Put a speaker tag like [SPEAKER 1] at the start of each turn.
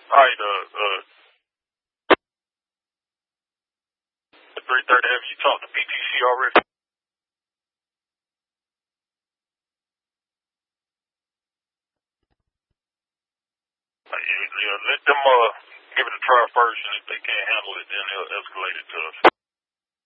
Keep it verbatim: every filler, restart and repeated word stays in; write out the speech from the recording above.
[SPEAKER 1] All right, uh, uh, three thirty, have you talked to P T C already? Uh, yeah, yeah, let them, uh, give it a try first, and if they can't handle it, then they'll escalate it to us.